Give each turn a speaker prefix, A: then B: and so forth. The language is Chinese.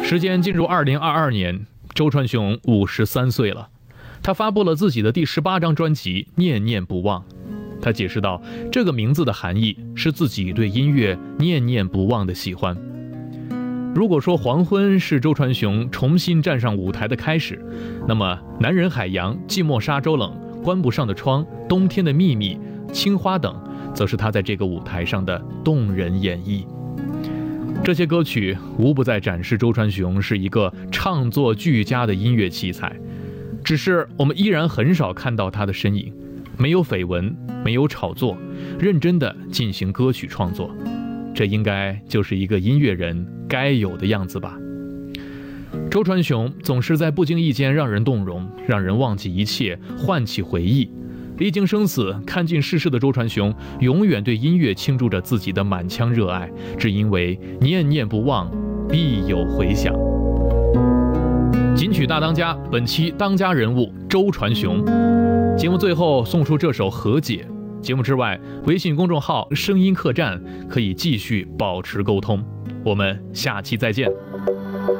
A: 时间进入2022年，周传雄53岁了。他发布了自己的第18张专辑《念念不忘》。他解释到，这个名字的含义是自己对音乐念念不忘的喜欢。如果说《黄昏》是周传雄重新站上舞台的开始，那么《男人海洋》、《寂寞沙洲冷》、《关不上的窗》、《冬天的秘密》、《青花》等，则是他在这个舞台上的动人演绎。这些歌曲无不在展示周传雄是一个唱作俱佳的音乐奇才，只是我们依然很少看到他的身影，没有绯闻，没有炒作，认真地进行歌曲创作，这应该就是一个音乐人该有的样子吧。周传雄总是在不经意间让人动容，让人忘记一切，唤起回忆。历经生死，看尽世事的周传雄，永远对音乐倾注着自己的满腔热爱，只因为念念不忘，必有回响。金曲大当家，本期当家人物周传雄。节目最后送出这首《和解》。节目之外，微信公众号声音客栈可以继续保持沟通。我们下期再见。